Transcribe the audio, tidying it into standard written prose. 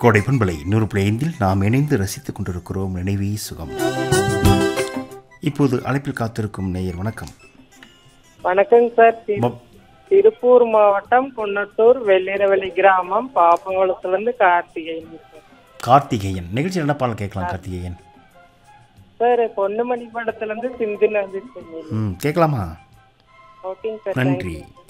கோடை பண்பலை 100.5 நாம் இணைந்து ரசித்துக் கொண்டிருக்கிறோம் நினைவே சுகம். இப்போது அழைப்பில் காத்திருக்கும் நேயர் வணக்கம். வணக்கம் சார். திருப்பூர் மாவட்டம் குன்னத்தூர் வெள்ளிரவெளி கிராமம் பாப்பங்குளத்துலேருந்து கார்த்திகேயன் சார். கார்த்திகேயன் நிகழ்ச்சி என்ன பாடல் கேட்கலாம் கார்த்திகேயன்? சார் பொன்னுமணி படத்துலேருந்து சிந்து நதி. கேட்கலாமா? ஓகேங்க சார். நன்றி.